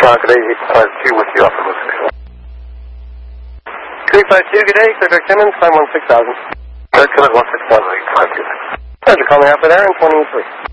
good day, 852 with you off the Lucid. 352, good day, clear Dirk Simmons, climb 16,000. Dirk Simmons, 16,000, 852. Roger, call me after there in 23.